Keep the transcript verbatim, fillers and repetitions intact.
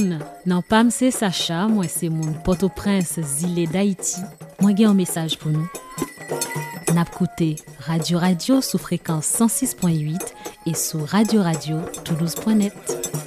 Non pas c'est Sacha, moi c'est mon Port-au-Prince, Zile d'Haïti. Moi j'ai un message pour nous. N'a écouté Radio Radio sous fréquence cent six virgule huit et sur radio radio toulouse point net.